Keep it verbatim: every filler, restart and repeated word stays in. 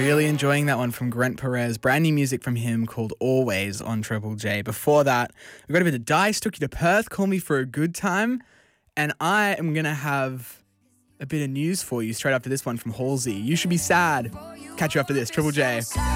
Really enjoying that one from Grant Perez. Brand new music from him called Always on Triple J. Before that, we got a bit of Dice, Took You to Perth, Call Me for a Good Time. And I am going to have a bit of news for you straight after this one from Halsey. You Should Be Sad. Catch you after this. Triple J.